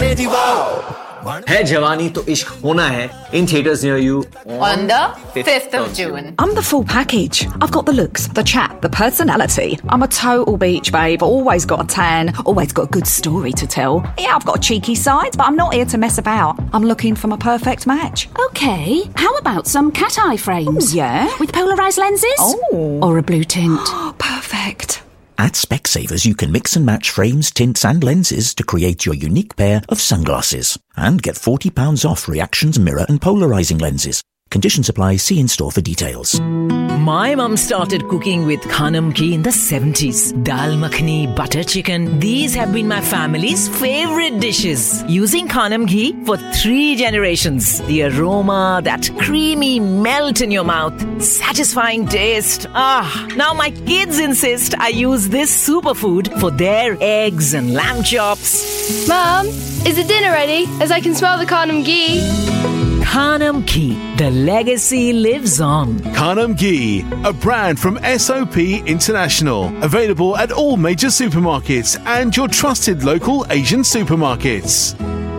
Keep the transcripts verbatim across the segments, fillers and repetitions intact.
है जवानी तो इश्क होना है in theaters near you on the fifth of June. I'm the full package. I've got the looks, the chat, the personality. I'm a total beach babe. Always got a tan, always got a good story to tell. Yeah, I've got a cheeky side, but I'm not here to mess about. I'm looking for my perfect match. Okay, how about some cat eye frames? Oh, yeah? With polarised lenses? Oh. Or a blue tint? Perfect. At Specsavers, you can mix and match frames, tints and lenses to create your unique pair of sunglasses. And get forty pounds off Reactions mirror and polarising lenses. Conditions apply. See in-store for details. My mum started cooking with Khanam ghee in the seventies. Dal makhani, butter chicken, these have been my family's favourite dishes. Using Khanam ghee for three generations. The aroma, that creamy melt in your mouth, satisfying taste. Ah, now my kids insist I use this superfood for their eggs and lamb chops. Mum, is the dinner ready? As I can smell the Khanam ghee. Khanam ghee, the legacy lives on. Khanam ghee, a brand from S O P International. Available at all major supermarkets and your trusted local Asian supermarkets.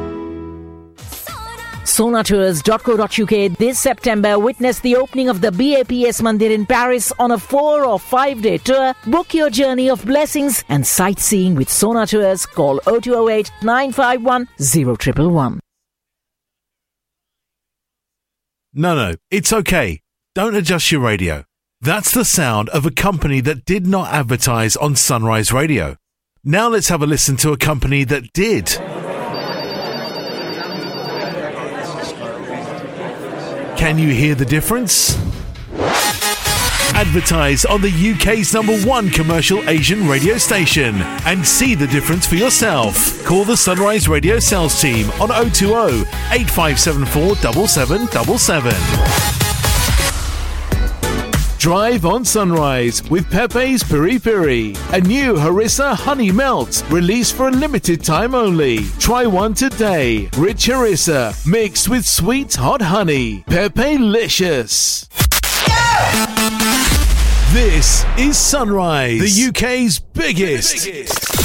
Sonatours dot co dot uk this September witness the opening of the B A P S Mandir in Paris on a four or five day tour. Book your journey of blessings and sightseeing with Sonatours. Call oh two oh eight, nine five one, oh one one one. No, no, it's okay. Don't adjust your radio. That's the sound of a company that did not advertise on Sunrise Radio. Now let's have a listen to a company that did. Can you hear the difference? Advertise on the U K's number one commercial Asian radio station and see the difference for yourself. Call the Sunrise Radio sales team on oh two oh, eight five seven four, seven seven seven seven. Drive on Sunrise with Pepe's Piri Piri, a new harissa honey melt released for a limited time only. Try one today. Rich harissa mixed with sweet hot honey. Pepe-licious. This is Sunrise, the U K's biggest, biggest.